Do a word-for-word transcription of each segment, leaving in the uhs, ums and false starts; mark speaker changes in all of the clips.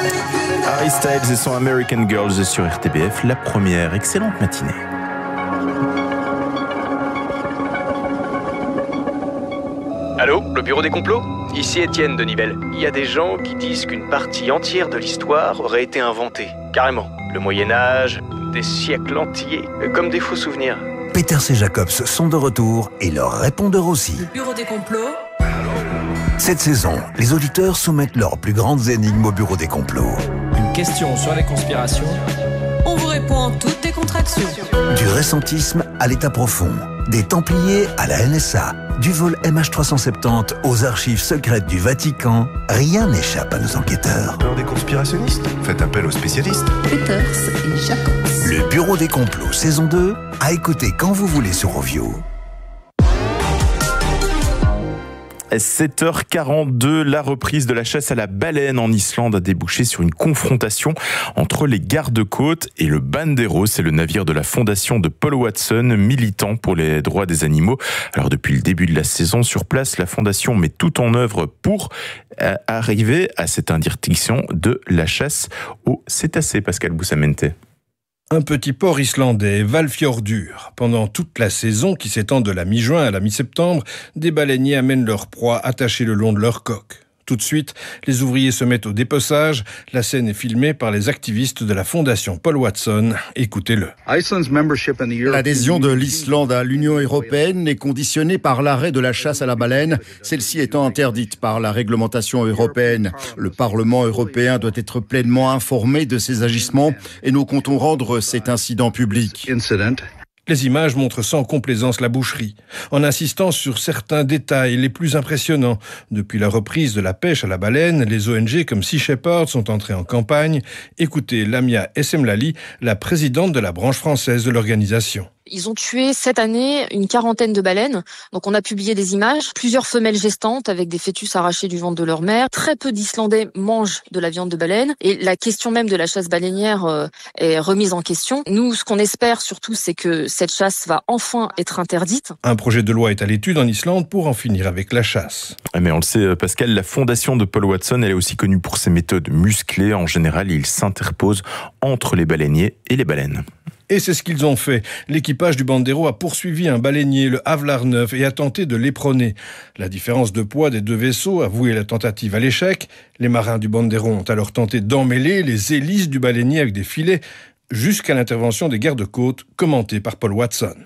Speaker 1: Harry Styles et son American Girls sur R T B F, la première. Excellente matinée.
Speaker 2: Allô, le bureau des complots ? Ici Étienne de Nivelles. Il y a des gens qui disent qu'une partie entière de l'histoire aurait été inventée. Carrément. Le Moyen-Âge, des siècles entiers, comme des faux souvenirs.
Speaker 3: Peters et Jacobs sont de retour et leurs répondeurs aussi.
Speaker 4: Le bureau des complots.
Speaker 3: Cette saison, les auditeurs soumettent leurs plus grandes énigmes au bureau des complots.
Speaker 5: Une question sur les conspirations.
Speaker 4: On vous répond en toute décontraction.
Speaker 3: Du récentisme à l'état profond, des Templiers à la N S A, du vol M H trois cent soixante-dix aux archives secrètes du Vatican, rien n'échappe à nos enquêteurs.
Speaker 6: Peur des conspirationnistes ? Faites appel aux spécialistes.
Speaker 4: Peters et Jacobs.
Speaker 3: Le bureau des complots saison deux, à écouter quand vous voulez sur Ovio.
Speaker 1: sept heures quarante-deux, la reprise de la chasse à la baleine en Islande a débouché sur une confrontation entre les gardes-côtes et le Bandero. C'est le navire de la fondation de Paul Watson, militant pour les droits des animaux. Alors depuis le début de la saison sur place, la fondation met tout en œuvre pour arriver à cette interdiction de la chasse aux cétacés. Pascal Boussamente.
Speaker 7: Un petit port islandais, Valfjordur. Pendant toute la saison, qui s'étend de la mi-juin à la mi-septembre, des baleiniers amènent leur proie attachée le long de leur coque. Tout de suite, les ouvriers se mettent au dépeçage. La scène est filmée par les activistes de la fondation Paul Watson. Écoutez-le.
Speaker 8: L'adhésion de l'Islande à l'Union européenne est conditionnée par l'arrêt de la chasse à la baleine, celle-ci étant interdite par la réglementation européenne. Le Parlement européen doit être pleinement informé de ces agissements et nous comptons rendre cet incident public.
Speaker 7: Les images montrent sans complaisance la boucherie, en insistant sur certains détails les plus impressionnants. Depuis la reprise de la pêche à la baleine, les O N G comme Sea Shepherd sont entrés en campagne. Écoutez Lamia Essemlali, la présidente de la branche française de l'organisation.
Speaker 9: Ils ont tué cette année une quarantaine de baleines. Donc on a publié des images, plusieurs femelles gestantes avec des fœtus arrachés du ventre de leur mère. Très peu d'Islandais mangent de la viande de baleine et la question même de la chasse baleinière euh, est remise en question. Nous, ce qu'on espère surtout, c'est que cette chasse va enfin être interdite.
Speaker 7: Un projet de loi est à l'étude en Islande pour en finir avec la chasse.
Speaker 1: Mais on le sait, Pascal, la fondation de Paul Watson, elle est aussi connue pour ses méthodes musclées. En général, il s'interpose entre les baleiniers et les baleines.
Speaker 7: Et c'est ce qu'ils ont fait. L'équipage du Bandero a poursuivi un baleinier, le Havlar neuf, et a tenté de l'éperonner. La différence de poids des deux vaisseaux a voué la tentative à l'échec. Les marins du Bandero ont alors tenté d'emmêler les hélices du baleinier avec des filets, jusqu'à l'intervention des gardes-côtes, commentée par Paul Watson.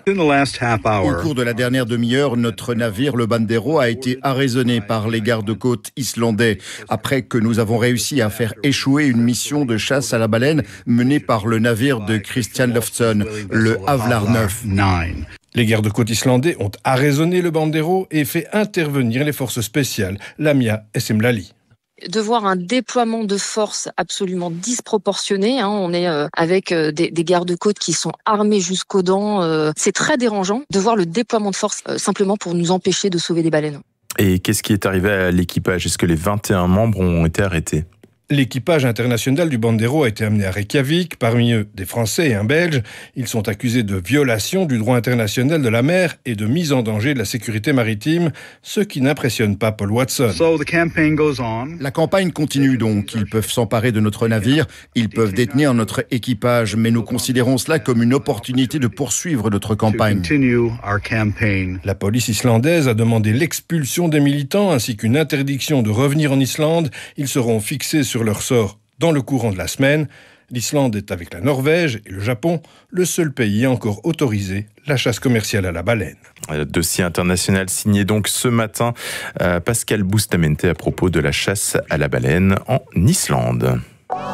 Speaker 8: Au cours de la dernière demi-heure, notre navire, le Bandero, a été arraisonné par les gardes-côtes islandais, après que nous avons réussi à faire échouer une mission de chasse à la baleine menée par le navire de Christian Loftsson, le Havlar neuf.
Speaker 7: Les gardes-côtes islandais ont arraisonné le Bandero et fait intervenir les forces spéciales, Lamia Essemlali.
Speaker 9: De voir un déploiement de force absolument disproportionné, hein, on est euh, avec euh, des, des gardes-côtes qui sont armés jusqu'aux dents, euh, c'est très dérangeant de voir le déploiement de force euh, simplement pour nous empêcher de sauver des baleines.
Speaker 1: Et qu'est-ce qui est arrivé à l'équipage ? Est-ce que les vingt et un membres ont été arrêtés ?
Speaker 7: L'équipage international du Bandero a été amené à Reykjavik, parmi eux des Français et un Belge. Ils sont accusés de violation du droit international de la mer et de mise en danger de la sécurité maritime, ce qui n'impressionne pas Paul Watson.
Speaker 8: La campagne continue donc. Ils peuvent s'emparer de notre navire, ils peuvent détenir notre équipage, mais nous considérons cela comme une opportunité de poursuivre notre campagne.
Speaker 7: La police islandaise a demandé l'expulsion des militants ainsi qu'une interdiction de revenir en Islande. Ils seront fixés sur leur sort dans le courant de la semaine. L'Islande est, avec la Norvège et le Japon, le seul pays à encore autoriser la chasse commerciale à la baleine.
Speaker 1: Le dossier international signé donc ce matin euh, Pascal Boussamente à propos de la chasse à la baleine en Islande.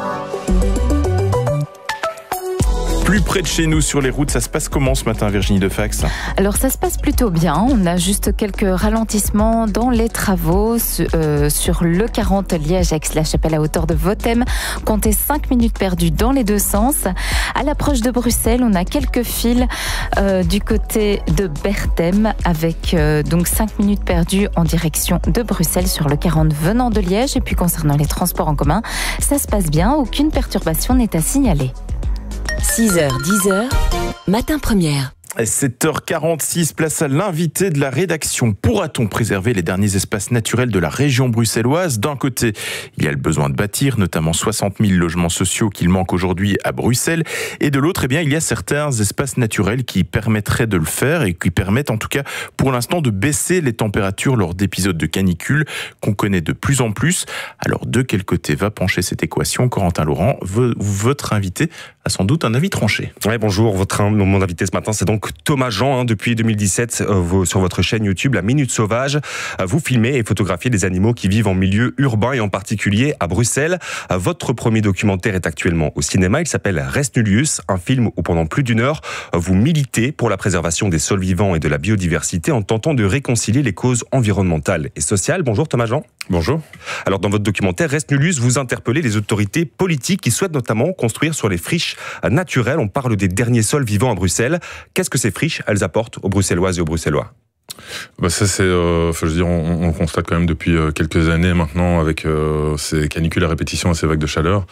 Speaker 1: Plus près de chez nous sur les routes, ça se passe comment ce matin, Virginie Defax ?
Speaker 10: Alors ça se passe plutôt bien, on a juste quelques ralentissements dans les travaux euh, sur le quarante Liège-Aix-la-Chapelle à hauteur de Vothem. Comptez cinq minutes perdues dans les deux sens. À l'approche de Bruxelles, on a quelques fils euh, du côté de Berthem avec euh, donc cinq minutes perdues en direction de Bruxelles sur le quarante venant de Liège. Et puis concernant les transports en commun, ça se passe bien, aucune perturbation n'est à signaler.
Speaker 11: six heures, dix heures, matin première.
Speaker 1: sept heures quarante-six, place à l'invité de la rédaction. Pourra-t-on préserver les derniers espaces naturels de la région bruxelloise ? D'un côté, il y a le besoin de bâtir, notamment soixante mille logements sociaux qu'il manque aujourd'hui à Bruxelles. Et de l'autre, eh bien, il y a certains espaces naturels qui permettraient de le faire et qui permettent en tout cas pour l'instant de baisser les températures lors d'épisodes de canicule qu'on connaît de plus en plus. Alors de quel côté va pencher cette équation ? Corentin Laurent, votre invité a sans doute un avis tranché.
Speaker 11: Ouais, bonjour, votre, mon invité ce matin c'est donc Thomas Jean. Hein, depuis deux mille dix-sept, euh, vous, sur votre chaîne YouTube La Minute Sauvage, euh, vous filmez et photographiez des animaux qui vivent en milieu urbain et en particulier à Bruxelles. Euh, votre premier documentaire est actuellement au cinéma, il s'appelle Rest Nullius, un film où pendant plus d'une heure, euh, vous militez pour la préservation des sols vivants et de la biodiversité en tentant de réconcilier les causes environnementales et sociales. Bonjour Thomas Jean.
Speaker 1: Bonjour.
Speaker 11: Alors dans votre documentaire Rest Nullius, vous interpellez les autorités politiques qui souhaitent notamment construire sur les friches naturelles. On parle des derniers sols vivants à Bruxelles. Qu'est-ce que ces friches, elles apportent aux Bruxelloises et aux Bruxellois ?
Speaker 12: Bah ça c'est, euh, enfin, je veux dire, on, on constate quand même depuis euh, quelques années maintenant avec euh, ces canicules à répétition et ces vagues de chaleur.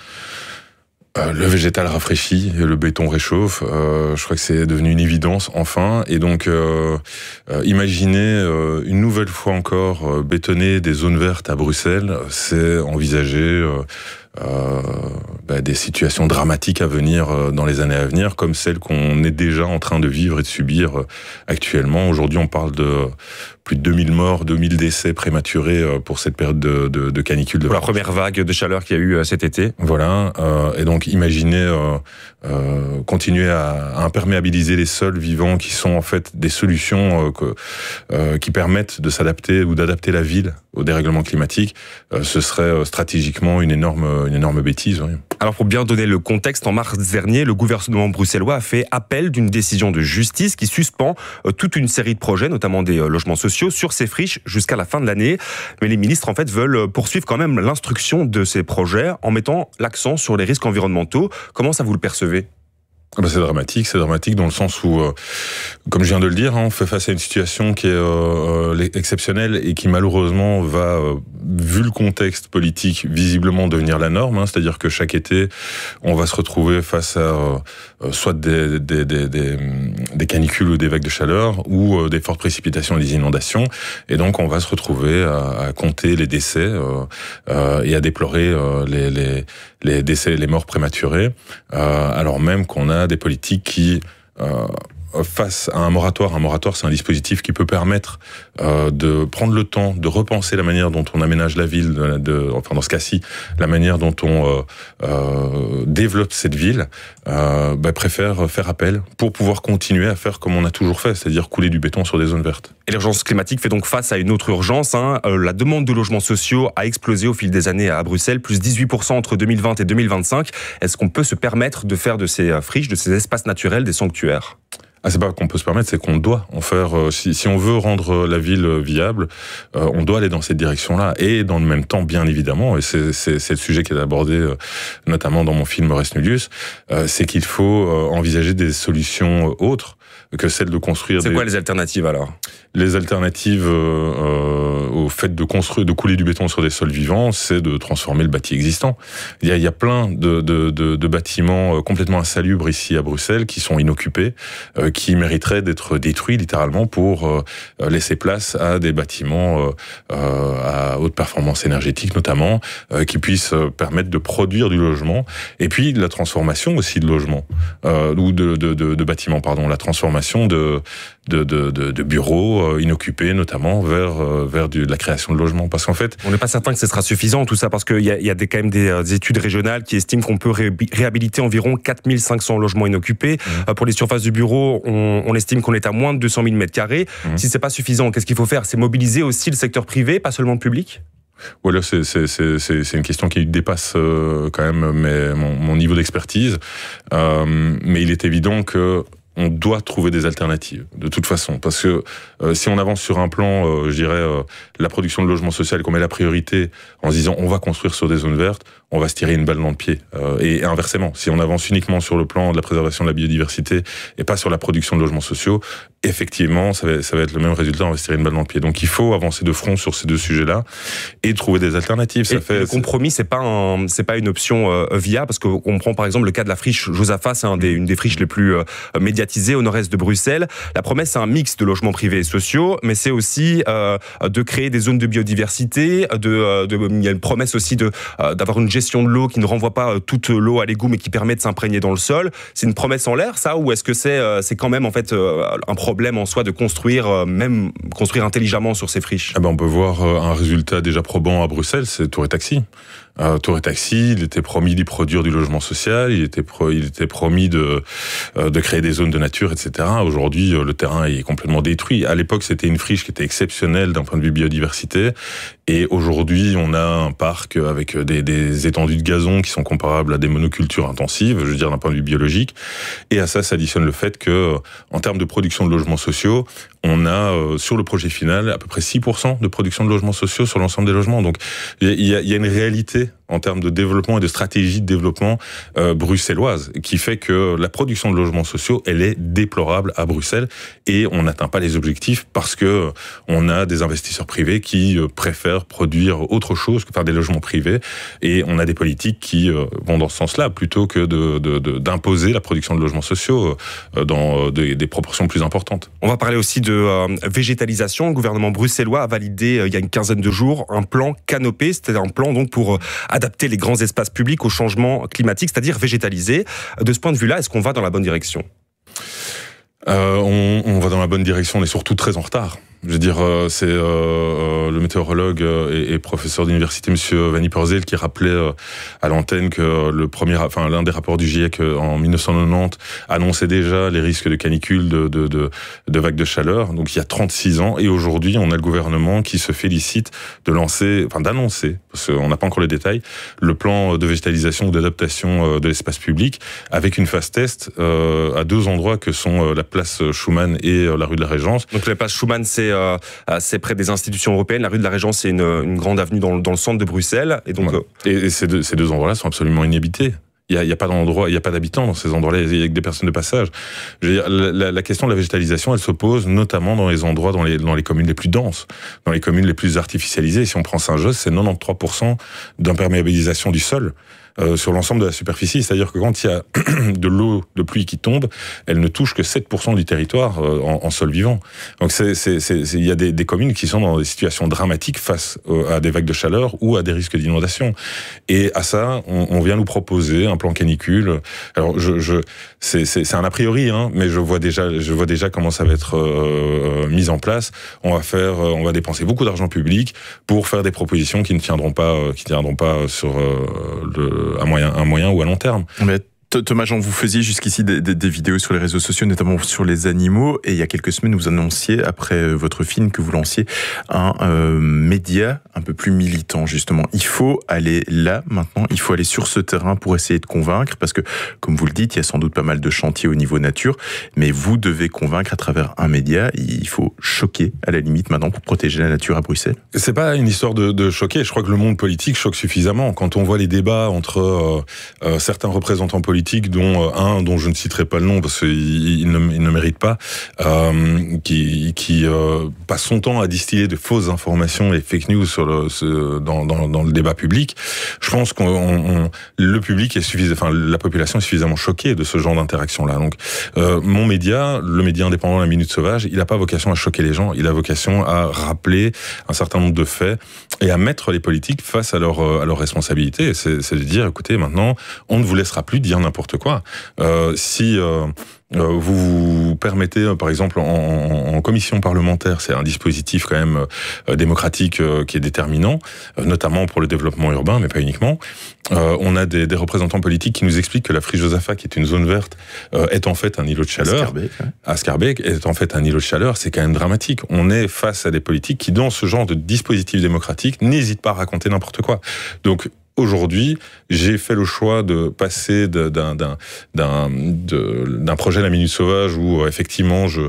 Speaker 12: Euh, le végétal rafraîchit et le béton réchauffe. Euh, je crois que c'est devenu une évidence enfin. Et donc, euh, euh, imaginez euh, une nouvelle fois encore euh, bétonner des zones vertes à Bruxelles, c'est envisager euh, euh, bah, des situations dramatiques à venir euh, dans les années à venir, comme celles qu'on est déjà en train de vivre et de subir euh, actuellement. Aujourd'hui, on parle de plus de deux mille morts, deux mille décès prématurés euh, pour cette période de, de, de canicule. De
Speaker 11: pour la première vague de chaleur qu'il y a eu euh, cet été.
Speaker 12: Voilà. Euh, et donc, imaginez euh, euh, continuer à, à imperméabiliser les sols vivants qui sont en fait des solutions euh, que, euh, qui permettent de s'adapter ou d'adapter la ville au dérèglement climatique. Euh, ce serait euh, stratégiquement une énorme, une énorme bêtise. Oui.
Speaker 11: Alors pour bien donner le contexte, en mars dernier, le gouvernement bruxellois a fait appel d'une décision de justice qui suspend euh, toute une série de projets, notamment des euh, logements sociaux, sur ces friches jusqu'à la fin de l'année. Mais les ministres en fait veulent poursuivre quand même l'instruction de ces projets en mettant l'accent sur les risques environnementaux. Comment ça vous le percevez ?
Speaker 12: Ben c'est dramatique, c'est dramatique dans le sens où, euh, comme je viens de le dire, hein, on fait face à une situation qui est euh, exceptionnelle et qui malheureusement va, euh, vu le contexte politique, visiblement devenir la norme. Hein, c'est-à-dire que chaque été, on va se retrouver face à euh, soit des, des, des, des, des canicules ou des vagues de chaleur ou euh, des fortes précipitations et des inondations. Et donc, on va se retrouver à, à compter les décès euh, euh, et à déplorer euh, les, les, les décès, les morts prématurés, euh, alors même qu'on a des politiques qui, euh, face à un moratoire, un moratoire c'est un dispositif qui peut permettre euh, de prendre le temps de repenser la manière dont on aménage la ville, de, de, enfin dans ce cas-ci, la manière dont on euh, euh, développe cette ville, euh, bah, préfère faire appel pour pouvoir continuer à faire comme on a toujours fait, c'est-à-dire couler du béton sur des zones vertes.
Speaker 11: Et l'urgence climatique fait donc face à une autre urgence. Hein. Euh, la demande de logements sociaux a explosé au fil des années à Bruxelles, plus dix-huit pour cent entre deux mille vingt et deux mille vingt-cinq. Est-ce qu'on peut se permettre de faire de ces friches, de ces espaces naturels, des sanctuaires ?
Speaker 12: Ah, c'est pas qu'on peut se permettre, c'est qu'on doit en faire. Euh, si, si on veut rendre la ville viable, euh, on doit aller dans cette direction-là. Et dans le même temps, bien évidemment, et c'est, c'est, c'est le sujet qui est abordé euh, notamment dans mon film Rest Nullius, euh, c'est qu'il faut euh, envisager des solutions autres que celle de construire.
Speaker 11: C'est
Speaker 12: des...
Speaker 11: quoi les alternatives alors ?
Speaker 12: Les alternatives euh, au fait de construire, de couler du béton sur des sols vivants, c'est de transformer le bâti existant. Il y a, il y a plein de, de, de, de bâtiments complètement insalubres ici à Bruxelles qui sont inoccupés, euh, qui mériteraient d'être détruits littéralement pour euh, laisser place à des bâtiments euh, à haute performance énergétique notamment, euh, qui puissent permettre de produire du logement et puis de la transformation aussi de logements euh, ou de, de, de, de bâtiments, pardon, la transformation de de, de, de, de bureaux euh, inoccupés notamment vers euh, vers du, de la création de logements, parce qu'en fait
Speaker 11: on n'est pas certain que ce sera suffisant tout ça, parce qu'il y a, y a des, quand même des, des études régionales qui estiment qu'on peut ré, réhabiliter environ quatre mille cinq cents logements inoccupés. Mmh. Euh, pour les surfaces du bureau, on, on estime qu'on est à moins de deux cent mille mètres carrés. Mmh. Si c'est pas suffisant, qu'est-ce qu'il faut faire ? C'est mobiliser aussi le secteur privé, pas seulement le public ?
Speaker 12: Voilà, c'est, c'est, c'est, c'est une question qui dépasse euh, quand même mes, mon, mon niveau d'expertise, euh, mais il est évident que on doit trouver des alternatives, de toute façon. Parce que euh, si on avance sur un plan, euh, je dirais, euh, la production de logement social, qu'on met la priorité en se disant on va construire sur des zones vertes, on va se tirer une balle dans le pied. Euh, et, et inversement, si on avance uniquement sur le plan de la préservation de la biodiversité et pas sur la production de logements sociaux, effectivement, ça va, ça va être le même résultat, on va se tirer une balle dans le pied. Donc il faut avancer de front sur ces deux sujets-là et trouver des alternatives. Ça
Speaker 11: et
Speaker 12: fait,
Speaker 11: le compromis, c'est pas un, c'est pas une option euh, viable, parce qu'on prend par exemple le cas de la friche Josaphat, c'est un des, une des friches les plus euh, médiatisées médiatisé au nord-est de Bruxelles. La promesse, c'est un mix de logements privés et sociaux, mais c'est aussi euh, de créer des zones de biodiversité. De, de, il y a une promesse aussi de, euh, d'avoir une gestion de l'eau qui ne renvoie pas toute l'eau à l'égout, mais qui permet de s'imprégner dans le sol. C'est une promesse en l'air, ça, ou est-ce que c'est, euh, c'est quand même en fait euh, un problème en soi de construire, euh, même construire intelligemment sur ces friches?
Speaker 12: Ah ben on peut voir un résultat déjà probant à Bruxelles, c'est Tour et Taxi. Euh, Tour et Taxi, il était promis d'y produire du logement social, il était, pro, il était promis de, euh, de créer des zones de nature, et cetera. Aujourd'hui, euh, le terrain est complètement détruit. À l'époque, c'était une friche qui était exceptionnelle d'un point de vue biodiversité. Et aujourd'hui, on a un parc avec des, des étendues de gazon qui sont comparables à des monocultures intensives, je veux dire d'un point de vue biologique. Et à ça s'additionne le fait que, en termes de production de logements sociaux, on a euh, sur le projet final à peu près six pour cent de production de logements sociaux sur l'ensemble des logements. Donc il y a, il y a une réalité en termes de développement et de stratégie de développement euh, bruxelloise, qui fait que la production de logements sociaux, elle est déplorable à Bruxelles, et on n'atteint pas les objectifs parce que on a des investisseurs privés qui euh, préfèrent produire autre chose que faire des logements privés, et on a des politiques qui euh, vont dans ce sens-là, plutôt que de, de, de, d'imposer la production de logements sociaux euh, dans euh, des, des proportions plus importantes.
Speaker 11: On va parler aussi de euh, végétalisation. Le gouvernement bruxellois a validé euh, il y a une quinzaine de jours un plan canopé, c'était un plan donc pour euh, adapter les grands espaces publics au changement climatique, c'est-à-dire végétaliser. De ce point de vue-là, est-ce qu'on va dans la bonne direction ?
Speaker 12: euh, on, on va dans la bonne direction, on est surtout très en retard. Je veux dire, c'est euh, le météorologue et, et professeur d'université, Monsieur Vanny Purzel, qui rappelait euh, à l'antenne que le premier, enfin l'un des rapports du GIEC en dix-neuf cent quatre-vingt-dix annonçait déjà les risques de canicule, de, de, de, de vagues de chaleur. Donc il y a trente-six ans, et aujourd'hui on a le gouvernement qui se félicite de lancer, enfin d'annoncer, parce qu'on n'a pas encore les détails, le plan de végétalisation ou d'adaptation de l'espace public, avec une phase test euh, à deux endroits que sont la place Schuman et la rue de la Régence.
Speaker 11: Donc la place Schuman, c'est Euh, c'est près des institutions européennes. La rue de la Régence, c'est une, une grande avenue dans, dans le centre de Bruxelles. Et, donc,
Speaker 12: ouais. et, et ces, deux, ces deux endroits-là sont absolument inhabités. Il n'y a, il y a pas d'endroit, il n'y a pas d'habitants dans ces endroits-là, il y a que des personnes de passage. Je veux dire, la, la question de la végétalisation, elle se pose notamment dans les endroits, dans les, dans les communes les plus denses, dans les communes les plus artificialisées. Si on prend Saint-Josse, c'est quatre-vingt-treize pour cent d'imperméabilisation du sol. Euh, sur l'ensemble de la superficie, c'est-à-dire que quand il y a de l'eau de pluie qui tombe, elle ne touche que sept pour cent du territoire euh, en, en sol vivant. Donc c'est, c'est, c'est, c'est, il y a des, des communes qui sont dans des situations dramatiques face euh, à des vagues de chaleur ou à des risques d'inondation. Et à ça, on, on vient nous proposer un plan canicule. Alors je, je, c'est, c'est, c'est un a priori, hein, mais je vois déjà, je vois déjà comment ça va être euh, mis en place. On va faire, on va dépenser beaucoup d'argent public pour faire des propositions qui ne tiendront pas, euh, qui tiendront pas sur euh, le à moyen, à moyen ou à long terme.
Speaker 1: Mais Thomas Jean, vous faisiez jusqu'ici des, des, des vidéos sur les réseaux sociaux, notamment sur les animaux, et il y a quelques semaines, vous annonciez, après votre film, que vous lanciez un euh, média un peu plus militant, justement. Il faut aller là, maintenant, il faut aller sur ce terrain pour essayer de convaincre, parce que, comme vous le dites, il y a sans doute pas mal de chantiers au niveau nature, mais vous devez convaincre à travers un média. Il faut choquer, à la limite, maintenant, pour protéger la nature à Bruxelles.
Speaker 12: C'est pas une histoire de, de choquer, je crois que le monde politique choque suffisamment. Quand on voit les débats entre euh, euh, certains représentants politiques, dont euh, un dont je ne citerai pas le nom parce qu'il il ne, il ne mérite pas, euh, qui, qui euh, passe son temps à distiller de fausses informations et fake news sur le, ce, dans, dans, dans le débat public. Je pense qu'on on, le public est suffisamment, enfin la population est suffisamment choquée de ce genre d'interaction-là. Donc euh, mon média, le média indépendant La Minute Sauvage, il n'a pas vocation à choquer les gens, il a vocation à rappeler un certain nombre de faits et à mettre les politiques face à leur à leurs responsabilités. C'est, c'est de dire, écoutez, maintenant, on ne vous laissera plus dire n'importe quoi. Euh, si euh, euh, vous, vous permettez, euh, par exemple, en, en, en commission parlementaire, c'est un dispositif quand même euh, démocratique euh, qui est déterminant, euh, notamment pour le développement urbain, mais pas uniquement. Euh, on a des, des représentants politiques qui nous expliquent que la friche Josaphat, qui est une zone verte, euh, est en fait un îlot de chaleur.
Speaker 1: Scarbeck, ouais.
Speaker 12: À Scarbeck est en fait un îlot de chaleur. C'est quand même dramatique. On est face à des politiques qui, dans ce genre de dispositif démocratique, n'hésitent pas à raconter n'importe quoi. Donc, aujourd'hui, j'ai fait le choix de passer de, d'un, d'un, d'un, de, d'un projet La Minute Sauvage où effectivement, je,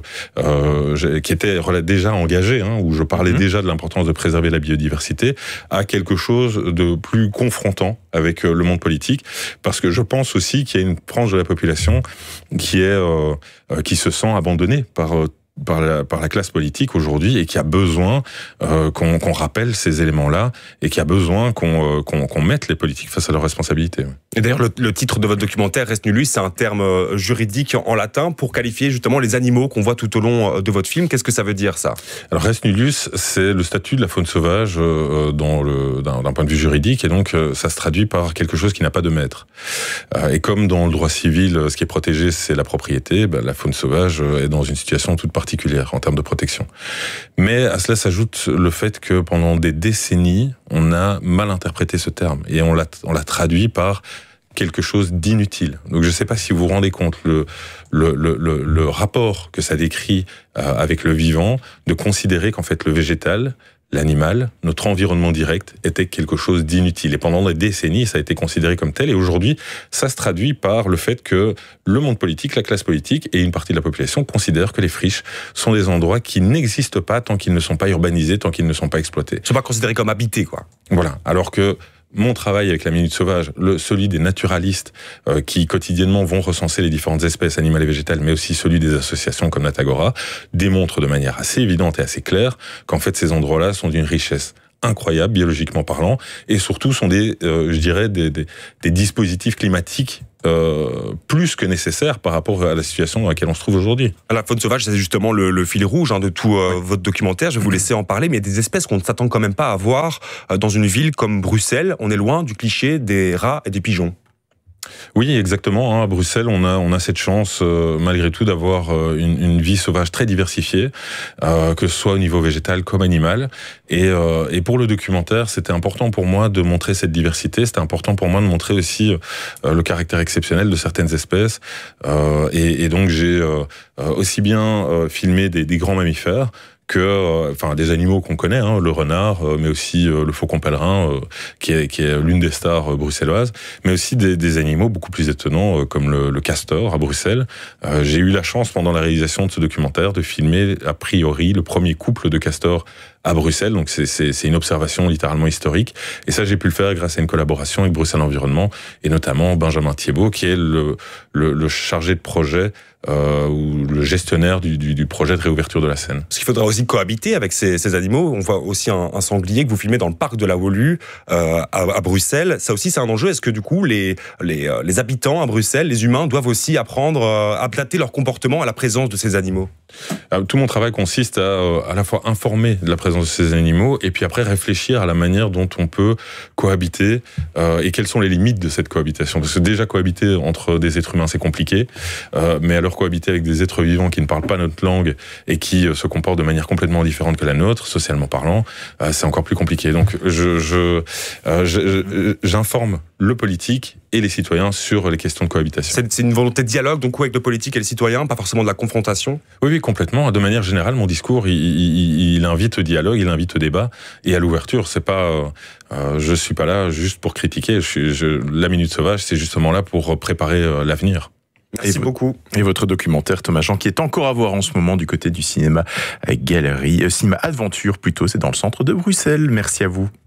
Speaker 12: euh, qui était déjà engagé, hein, où je parlais mmh. déjà de l'importance de préserver la biodiversité, à quelque chose de plus confrontant avec le monde politique, parce que je pense aussi qu'il y a une frange de la population qui est, euh, qui se sent abandonnée par euh, par la, par la classe politique aujourd'hui et qui a besoin euh, qu'on, qu'on rappelle ces éléments-là et qui a besoin qu'on, euh, qu'on, qu'on mette les politiques face à leurs responsabilités.
Speaker 11: Et d'ailleurs, le, le titre de votre documentaire, Res Nullus, c'est un terme juridique en, en latin pour qualifier justement les animaux qu'on voit tout au long de votre film. Qu'est-ce que ça veut dire, ça ?
Speaker 12: Alors, Res Nullus, c'est le statut de la faune sauvage euh, dans le, d'un, d'un point de vue juridique, et donc euh, ça se traduit par quelque chose qui n'a pas de maître. Euh, et comme dans le droit civil, ce qui est protégé, c'est la propriété, ben, la faune sauvage est dans une situation toute particulière en termes de protection. Mais à cela s'ajoute le fait que pendant des décennies, on a mal interprété ce terme et on l'a, on l'a traduit par quelque chose d'inutile. Donc je ne sais pas si vous vous rendez compte le, le, le, le, le rapport que ça décrit euh, avec le vivant, de considérer qu'en fait le végétal, l'animal, notre environnement direct, était quelque chose d'inutile. Et pendant des décennies, ça a été considéré comme tel. Et aujourd'hui, ça se traduit par le fait que le monde politique, la classe politique et une partie de la population considèrent que les friches sont des endroits qui n'existent pas tant qu'ils ne sont pas urbanisés, tant qu'ils ne sont pas exploités. Ils
Speaker 11: ne sont pas considérés comme habités, quoi.
Speaker 12: Voilà. Alors que mon travail avec la Minute Sauvage, le, celui des naturalistes euh, qui quotidiennement vont recenser les différentes espèces animales et végétales, mais aussi celui des associations comme Natagora, démontre de manière assez évidente et assez claire qu'en fait ces endroits-là sont d'une richesse incroyable, biologiquement parlant, et surtout sont des, euh, je dirais, des, des, des dispositifs climatiques Euh, plus que nécessaire par rapport à la situation dans laquelle on se trouve aujourd'hui.
Speaker 11: La faune sauvage, c'est justement le, le fil rouge hein, de tout euh, oui. votre documentaire. Je vais vous laisser en parler, mais il y a des espèces qu'on ne s'attend quand même pas à voir euh, dans une ville comme Bruxelles. On est loin du cliché des rats et des pigeons.
Speaker 12: Oui, exactement. Hein. À Bruxelles, on a on a cette chance euh, malgré tout d'avoir euh, une, une vie sauvage très diversifiée, euh, que ce soit au niveau végétal comme animal. Et, euh, et pour le documentaire, c'était important pour moi de montrer cette diversité. C'était important pour moi de montrer aussi euh, le caractère exceptionnel de certaines espèces. Euh, et, et donc j'ai euh, aussi bien euh, filmé des, des grands mammifères que, euh, enfin, des animaux qu'on connaît, hein, le renard, euh, mais aussi euh, le faucon pèlerin, euh, qui est qui est l'une des stars euh, bruxelloises, mais aussi des, des animaux beaucoup plus étonnants, euh, comme le, le castor à Bruxelles. Euh, j'ai eu la chance pendant la réalisation de ce documentaire de filmer a priori le premier couple de castors à Bruxelles, donc c'est, c'est, c'est une observation littéralement historique. Et ça, j'ai pu le faire grâce à une collaboration avec Bruxelles Environnement, et notamment Benjamin Thiebaud, qui est le, le, le chargé de projet euh, ou le gestionnaire du, du, du projet de réouverture de la Seine.
Speaker 11: Parce qu'il faudra aussi cohabiter avec ces, ces animaux. On voit aussi un, un sanglier que vous filmez dans le parc de la Wolu euh, à, à Bruxelles. Ça aussi, c'est un enjeu. Est-ce que du coup, les, les, les habitants à Bruxelles, les humains, doivent aussi apprendre à adapter leur comportement à la présence de ces animaux ?
Speaker 12: Tout mon travail consiste à à la fois informer de la présence de ces animaux et puis après réfléchir à la manière dont on peut cohabiter euh, et quelles sont les limites de cette cohabitation. Parce que déjà cohabiter entre des êtres humains c'est compliqué, euh, mais alors cohabiter avec des êtres vivants qui ne parlent pas notre langue et qui euh, se comportent de manière complètement différente que la nôtre, socialement parlant, euh, c'est encore plus compliqué. Donc je, je, euh, je, je j'informe le politique et les citoyens sur les questions de cohabitation.
Speaker 11: C'est, c'est une volonté de dialogue donc avec le politique et les citoyens, pas forcément de la confrontation ?
Speaker 12: Oui, oui, complètement. De manière générale, mon discours, il, il, il invite au dialogue, il invite au débat et à l'ouverture. C'est pas, euh, je suis pas là juste pour critiquer. Je suis, je, la Minute Sauvage, c'est justement là pour préparer euh, l'avenir.
Speaker 11: Merci
Speaker 1: et
Speaker 11: beaucoup.
Speaker 1: Et votre documentaire, Thomas Jean, qui est encore à voir en ce moment du côté du cinéma Galerie, euh, cinéma Adventure plutôt, c'est dans le centre de Bruxelles. Merci à vous.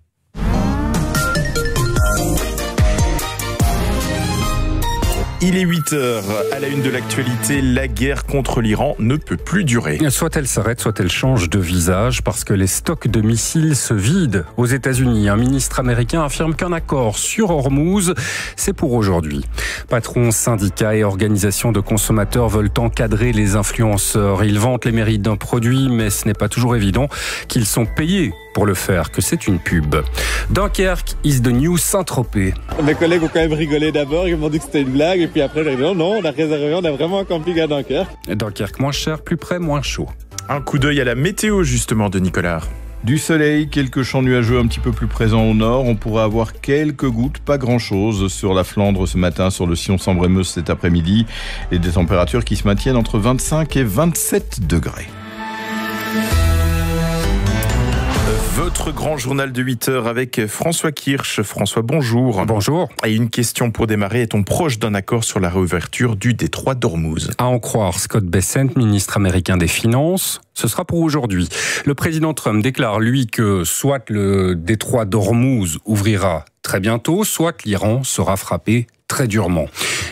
Speaker 1: Il est huit heures, à la une de l'actualité, la guerre contre l'Iran ne peut plus durer.
Speaker 13: Soit elle s'arrête, soit elle change de visage, parce que les stocks de missiles se vident aux États-Unis. Un ministre américain affirme qu'un accord sur Hormuz, c'est pour aujourd'hui. Patrons, syndicats et organisations de consommateurs veulent encadrer les influenceurs. Ils vantent les mérites d'un produit, mais ce n'est pas toujours évident qu'ils sont payés pour le faire, que c'est une pub. Dunkerque is the new Saint-Tropez.
Speaker 14: Mes collègues ont quand même rigolé d'abord, ils m'ont dit que c'était une blague, et puis après j'ai dit non, non, on a réservé, on a vraiment un camping à Dunkerque.
Speaker 13: Dunkerque moins cher, plus près, moins chaud.
Speaker 1: Un coup d'œil à la météo justement de Nicolas.
Speaker 15: Du soleil, quelques champs nuageux un petit peu plus présents au nord. On pourrait avoir quelques gouttes, pas grand-chose sur la Flandre ce matin, sur le sillon Sambre-et-Meuse cet après-midi. Et des températures qui se maintiennent entre vingt-cinq et vingt-sept degrés.
Speaker 1: Votre grand journal de huit heures avec François Kirsch. François, bonjour.
Speaker 13: Bonjour.
Speaker 1: Et une question pour démarrer. Est-on proche d'un accord sur la réouverture du détroit d'Ormuz ?
Speaker 13: À en croire Scott Bessent, ministre américain des Finances, ce sera pour aujourd'hui. Le président Trump déclare, lui, que soit le détroit d'Ormuz ouvrira très bientôt, soit l'Iran sera frappé très durement.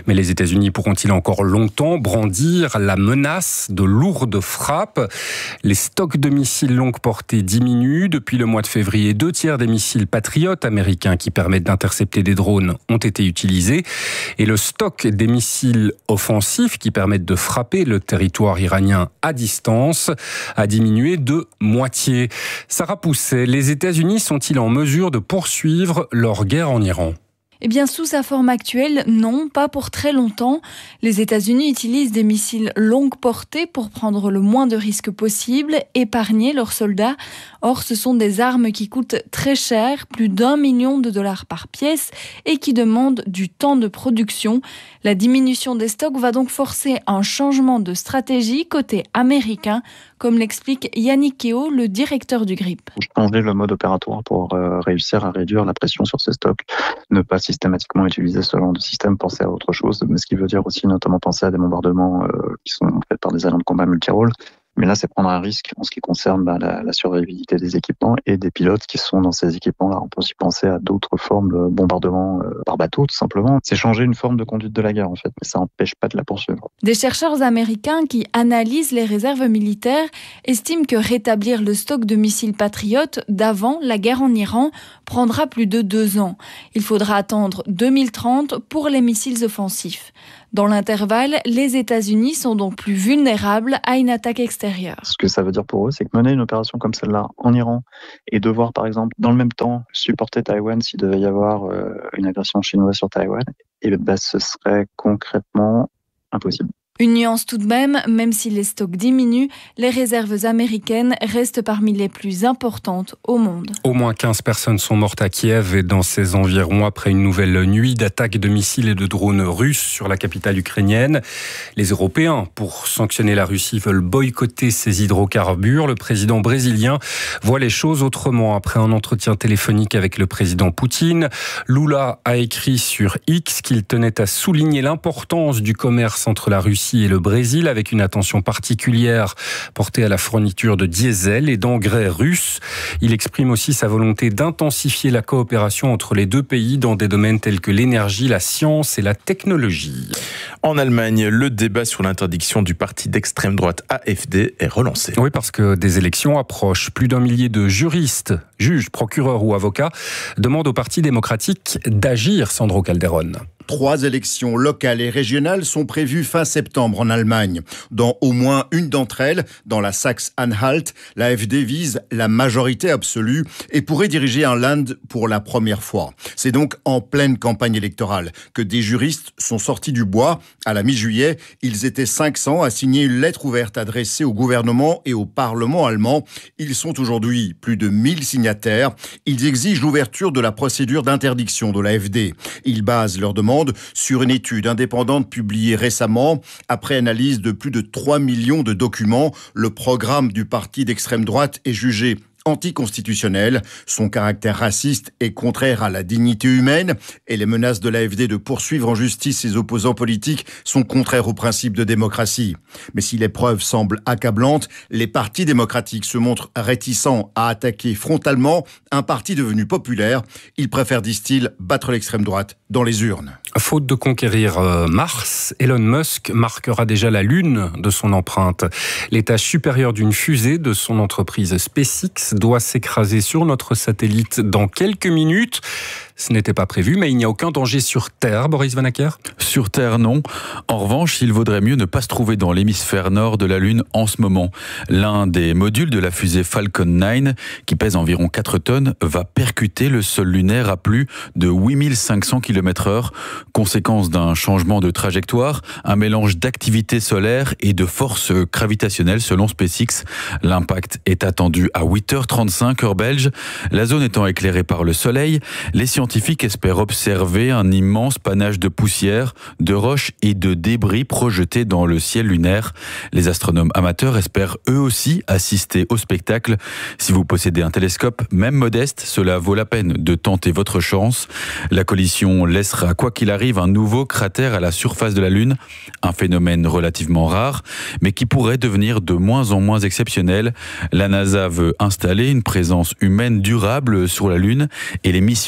Speaker 13: Mais les États-Unis pourront-ils encore longtemps brandir la menace de lourdes frappes? Les stocks de missiles longue portée diminuent. Depuis le mois de février, deux tiers des missiles Patriot américains qui permettent d'intercepter des drones ont été utilisés. Et le stock des missiles offensifs qui permettent de frapper le territoire iranien à distance a diminué de moitié. Sarah Pousset, les États-Unis sont-ils en mesure de poursuivre leur guerre en Iran ?
Speaker 16: Eh bien, sous sa forme actuelle, non, pas pour très longtemps. Les États-Unis utilisent des missiles longue portée pour prendre le moins de risques possible, épargner leurs soldats. Or, ce sont des armes qui coûtent très cher, plus d'un million de dollars par pièce, et qui demandent du temps de production. La diminution des stocks va donc forcer un changement de stratégie côté américain, comme l'explique Yannick Keo, le directeur du GRIP.
Speaker 17: Changer le mode opératoire pour euh, réussir à réduire la pression sur ces stocks, ne pas systématiquement utiliser ce genre de système, penser à autre chose, mais ce qui veut dire aussi notamment penser à des bombardements euh, qui sont faits par des avions de combat multirôles. Mais là, c'est prendre un risque en ce qui concerne bah, la, la survivabilité des équipements et des pilotes qui sont dans ces équipements-là. On peut aussi penser à d'autres formes de bombardement euh, par bateau, tout simplement. C'est changer une forme de conduite de la guerre, en fait, mais ça n'empêche pas de la poursuivre.
Speaker 16: Des chercheurs américains qui analysent les réserves militaires estiment que rétablir le stock de missiles Patriot d'avant la guerre en Iran prendra plus de deux ans. Il faudra attendre deux mille trente pour les missiles offensifs. Dans l'intervalle, les États-Unis sont donc plus vulnérables à une attaque extérieure.
Speaker 17: Ce que ça veut dire pour eux, c'est que mener une opération comme celle-là en Iran et devoir, par exemple, dans le même temps, supporter Taïwan s'il devait y avoir euh, une agression chinoise sur Taïwan, et ben, ce serait concrètement impossible.
Speaker 16: Une nuance tout de même, même si les stocks diminuent, les réserves américaines restent parmi les plus importantes au monde.
Speaker 13: Au moins quinze personnes sont mortes à Kiev et dans ses environs après une nouvelle nuit d'attaques de missiles et de drones russes sur la capitale ukrainienne. Les Européens, pour sanctionner la Russie, veulent boycotter ses hydrocarbures. Le président brésilien voit les choses autrement après un entretien téléphonique avec le président Poutine. Lula a écrit sur X qu'il tenait à souligner l'importance du commerce entre la Russie et le Brésil, avec une attention particulière portée à la fourniture de diesel et d'engrais russes. Il exprime aussi sa volonté d'intensifier la coopération entre les deux pays dans des domaines tels que l'énergie, la science et la technologie.
Speaker 1: En Allemagne, le débat sur l'interdiction du parti d'extrême droite A F D est relancé.
Speaker 13: Oui, parce que des élections approchent. Plus d'un millier de juristes, juges, procureurs ou avocats demandent au Parti démocratique d'agir, Sandro Calderón.
Speaker 8: Trois élections locales et régionales sont prévues fin septembre en Allemagne. Dans au moins une d'entre elles, dans la Saxe-Anhalt, l'A F D vise la majorité absolue et pourrait diriger un Land pour la première fois. C'est donc en pleine campagne électorale que des juristes sont sortis du bois. À la mi-juillet, ils étaient cinq cents à signer une lettre ouverte adressée au gouvernement et au Parlement allemand. Ils sont aujourd'hui plus de mille signataires. Ils exigent l'ouverture de la procédure d'interdiction de l'A F D. Ils basent leur demande sur une étude indépendante publiée récemment. Après analyse de plus de trois millions de documents, le programme du parti d'extrême droite est jugé anticonstitutionnel. Son caractère raciste est contraire à la dignité humaine et les menaces de l'A F D de poursuivre en justice ses opposants politiques sont contraires aux principes de démocratie. Mais si les preuves semblent accablantes, les partis démocratiques se montrent réticents à attaquer frontalement un parti devenu populaire. Ils préfèrent, disent-ils, battre l'extrême droite dans les urnes.
Speaker 13: Faute de conquérir Mars, Elon Musk marquera déjà la Lune de son empreinte. L'étage supérieur d'une fusée de son entreprise SpaceX doit s'écraser sur notre satellite dans quelques minutes. Ce n'était pas prévu, mais il n'y a aucun danger sur Terre, Boris Vanacker ?
Speaker 18: Sur Terre, non. En revanche, il vaudrait mieux ne pas se trouver dans l'hémisphère nord de la Lune en ce moment. L'un des modules de la fusée Falcon neuf, qui pèse environ quatre tonnes, va percuter le sol lunaire à plus de huit mille cinq cents kilomètres heure, conséquence d'un changement de trajectoire, un mélange d'activité solaire et de force gravitationnelle selon SpaceX. L'impact est attendu à huit heures trente-cinq heure belge. La zone étant éclairée par le soleil, les scientifiques espèrent observer un immense panache de poussière, de roches et de débris projetés dans le ciel lunaire. Les astronomes amateurs espèrent eux aussi assister au spectacle. Si vous possédez un télescope, même modeste, cela vaut la peine de tenter votre chance. La collision laissera, quoi qu'il arrive, un nouveau cratère à la surface de la Lune, un phénomène relativement rare, mais qui pourrait devenir de moins en moins exceptionnel. La NASA veut installer une présence humaine durable sur la Lune et les missions vers notre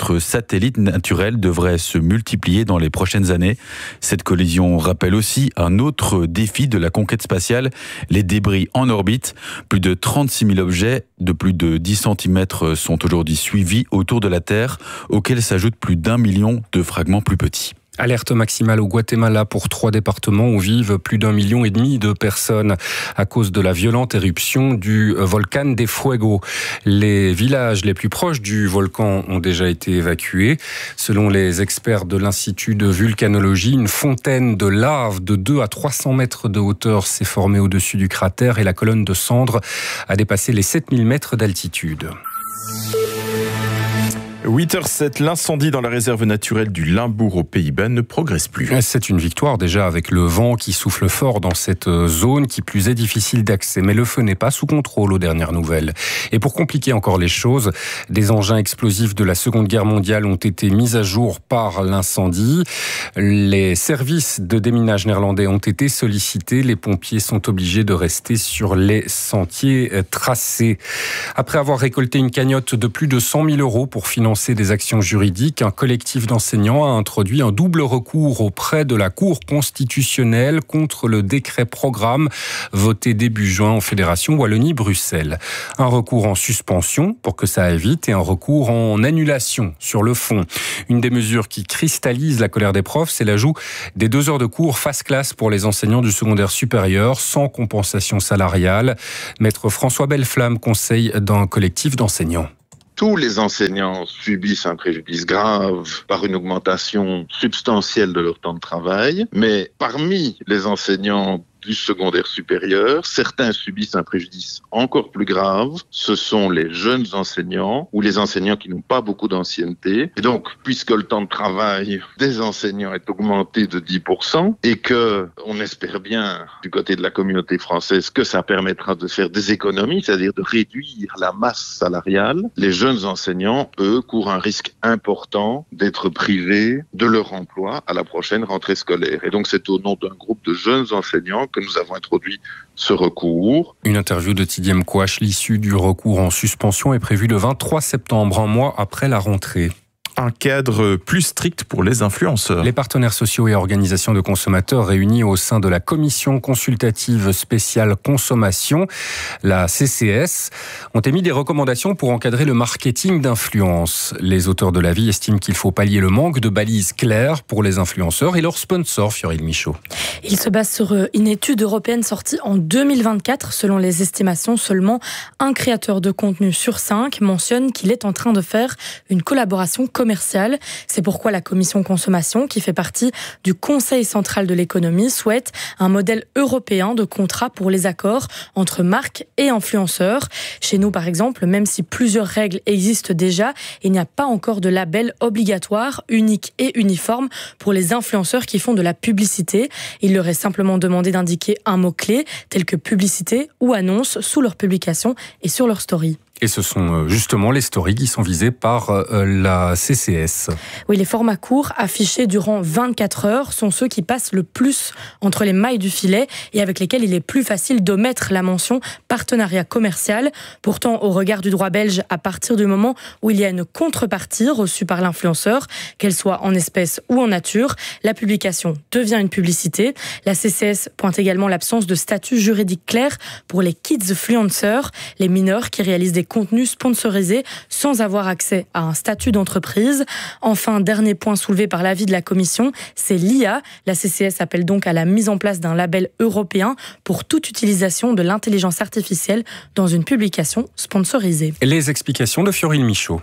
Speaker 18: notre satellite naturel devrait se multiplier dans les prochaines années. Cette collision rappelle aussi un autre défi de la conquête spatiale, les débris en orbite. Plus de trente-six mille objets de plus de dix centimètres sont aujourd'hui suivis autour de la Terre, auxquels s'ajoutent plus d'un million de fragments plus petits.
Speaker 13: Alerte maximale au Guatemala pour trois départements où vivent plus d'un million et demi de personnes à cause de la violente éruption du volcan des Fuego. Les villages les plus proches du volcan ont déjà été évacués. Selon les experts de l'Institut de vulcanologie, une fontaine de lave de deux à trois cents mètres de hauteur s'est formée au-dessus du cratère et la colonne de cendres a dépassé les sept mille mètres d'altitude.
Speaker 1: huit heures sept, l'incendie dans la réserve naturelle du Limbourg aux Pays-Bas ne progresse plus.
Speaker 13: C'est une victoire déjà avec le vent qui souffle fort dans cette zone qui plus est difficile d'accès. Mais le feu n'est pas sous contrôle aux dernières nouvelles. Et pour compliquer encore les choses, des engins explosifs de la Seconde Guerre mondiale ont été mis à jour par l'incendie. Les services de déminage néerlandais ont été sollicités. Les pompiers sont obligés de rester sur les sentiers tracés. Après avoir récolté une cagnotte de plus de cent mille euros pour financer des actions juridiques, un collectif d'enseignants a introduit un double recours auprès de la Cour constitutionnelle contre le décret programme voté début juin en Fédération Wallonie-Bruxelles. Un recours en suspension pour que ça aille vite et un recours en annulation sur le fond. Une des mesures qui cristallise la colère des profs, c'est l'ajout des deux heures de cours face classe pour les enseignants du secondaire supérieur sans compensation salariale. Maître François Belleflamme conseille d'un collectif d'enseignants.
Speaker 19: Tous les enseignants subissent un préjudice grave par une augmentation substantielle de leur temps de travail, mais parmi les enseignants du secondaire supérieur, certains subissent un préjudice encore plus grave. Ce sont les jeunes enseignants ou les enseignants qui n'ont pas beaucoup d'ancienneté. Et donc, puisque le temps de travail des enseignants est augmenté de dix pour cent et que on espère bien du côté de la communauté française que ça permettra de faire des économies, c'est-à-dire de réduire la masse salariale, les jeunes enseignants, eux, courent un risque important d'être privés de leur emploi à la prochaine rentrée scolaire. Et donc, c'est au nom d'un groupe de jeunes enseignants que nous avons introduit ce recours.
Speaker 13: Une interview de Tidiem Kouach, l'issue du recours en suspension est prévue le vingt-trois septembre, un mois après la rentrée.
Speaker 1: Un cadre plus strict pour les influenceurs.
Speaker 13: Les partenaires sociaux et organisations de consommateurs réunis au sein de la Commission consultative spéciale consommation, la C C S, ont émis des recommandations pour encadrer le marketing d'influence. Les auteurs de l'avis estiment qu'il faut pallier le manque de balises claires pour les influenceurs et leurs sponsors, Fioril Michaud.
Speaker 20: Il se base sur une étude européenne sortie en deux mille vingt-quatre. Selon les estimations, seulement un créateur de contenu sur cinq mentionne qu'il est en train de faire une collaboration commerciale. C'est pourquoi la Commission consommation, qui fait partie du Conseil central de l'économie, souhaite un modèle européen de contrat pour les accords entre marques et influenceurs. Chez nous, par exemple, même si plusieurs règles existent déjà, il n'y a pas encore de label obligatoire, unique et uniforme pour les influenceurs qui font de la publicité. Il leur est simplement demandé d'indiquer un mot-clé tel que publicité ou annonce sous leur publication et sur leur story.
Speaker 13: Et ce sont justement les stories qui sont visées par la C C S.
Speaker 20: Oui, les formats courts affichés durant vingt-quatre heures sont ceux qui passent le plus entre les mailles du filet et avec lesquels il est plus facile d'omettre la mention partenariat commercial. Pourtant, au regard du droit belge, à partir du moment où il y a une contrepartie reçue par l'influenceur, qu'elle soit en espèces ou en nature, la publication devient une publicité. La C C S pointe également l'absence de statut juridique clair pour les kids-fluencers, les mineurs qui réalisent des contenus sponsorisés sans avoir accès à un statut d'entreprise. Enfin, dernier point soulevé par l'avis de la Commission, c'est l'I A. La C C S appelle donc à la mise en place d'un label européen pour toute utilisation de l'intelligence artificielle dans une publication sponsorisée.
Speaker 13: Les explications de Fioril Michaud.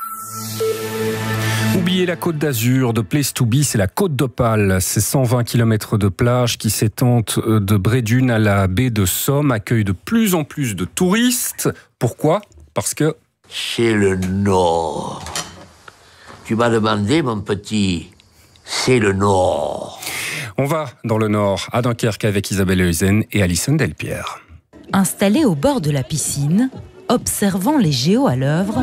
Speaker 13: Oubliez la Côte d'Azur, de Place to Be, c'est la Côte d'Opale. Ces cent vingt kilomètres de plage qui s'étendent de Brédune à la baie de Somme accueillent de plus en plus de touristes. Pourquoi ? Parce que...
Speaker 21: C'est le Nord. Tu m'as demandé, mon petit, c'est le Nord.
Speaker 13: On va dans le Nord, à Dunkerque, avec Isabelle Heusen et Alison Delpierre.
Speaker 22: Installée au bord de la piscine, observant les géos à l'œuvre,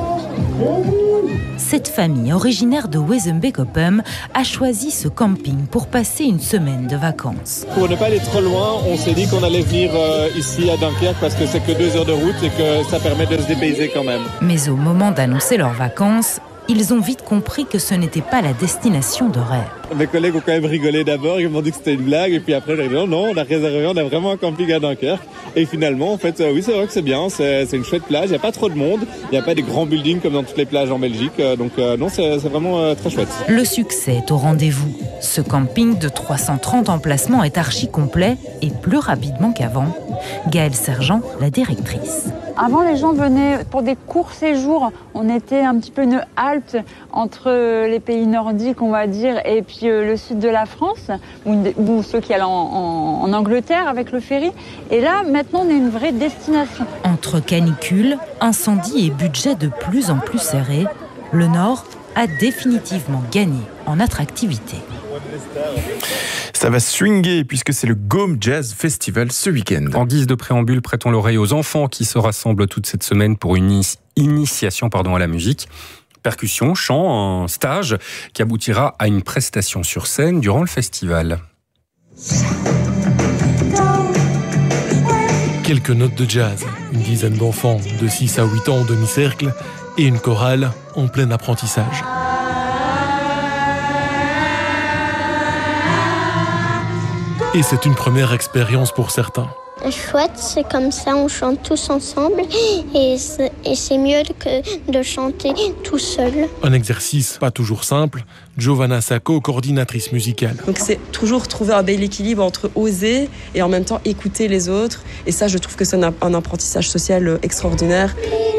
Speaker 22: cette famille originaire de Wezenbeek-Oppem a choisi ce camping pour passer une semaine de vacances.
Speaker 14: Pour ne pas aller trop loin, on s'est dit qu'on allait venir euh, ici à Dunkerque parce que c'est que deux heures de route et que ça permet de se dépayser quand même.
Speaker 22: Mais au moment d'annoncer leurs vacances, ils ont vite compris que ce n'était pas la destination de rêve.
Speaker 14: Mes collègues ont quand même rigolé d'abord, ils m'ont dit que c'était une blague, et puis après j'ai dit non, non, on a réservé, on a vraiment un camping à Dunkerque. Et finalement, en fait, euh, oui, c'est vrai que c'est bien, c'est, c'est une chouette plage, il n'y a pas trop de monde, il n'y a pas des grands buildings comme dans toutes les plages en Belgique, euh, donc euh, non, c'est, c'est vraiment euh, très chouette.
Speaker 22: Le succès est au rendez-vous. Ce camping de trois cent trente emplacements est archi complet et plus rapidement qu'avant. Gaëlle Sergent, la directrice.
Speaker 2: Avant, les gens venaient pour des courts séjours. On était un petit peu une halte entre les pays nordiques, on va dire, et puis le sud de la France, ou, ou ceux qui allaient en, en, en Angleterre avec le ferry. Et là, maintenant, on est une vraie destination.
Speaker 22: Entre canicule, incendie et budget de plus en plus serré, le Nord a définitivement gagné en attractivité.
Speaker 1: Ça va swinguer puisque c'est le Gaume Jazz Festival ce week-end.
Speaker 13: En guise de préambule, prêtons l'oreille aux enfants qui se rassemblent toute cette semaine pour une initiation pardon, à la musique. Percussion, chant, un stage qui aboutira à une prestation sur scène durant le festival.
Speaker 5: Quelques notes de jazz, une dizaine d'enfants de six à huit ans en demi-cercle et une chorale en plein apprentissage. Et c'est une première expérience pour certains.
Speaker 23: Chouette, c'est comme ça, on chante tous ensemble et c'est, et c'est mieux que de chanter tout seul.
Speaker 5: Un exercice pas toujours simple. Giovanna Sacco, coordinatrice musicale.
Speaker 24: Donc c'est toujours trouver un bel équilibre entre oser et en même temps écouter les autres. Et ça, je trouve que c'est un, un apprentissage social extraordinaire.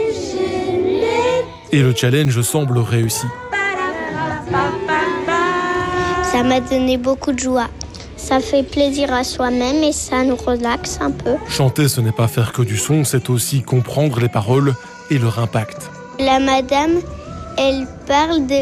Speaker 5: Et le challenge semble réussi.
Speaker 23: Ça m'a donné beaucoup de joie. Ça fait plaisir à soi-même et ça nous relaxe un peu.
Speaker 5: Chanter, ce n'est pas faire que du son, c'est aussi comprendre les paroles et leur impact.
Speaker 23: La madame, elle parle de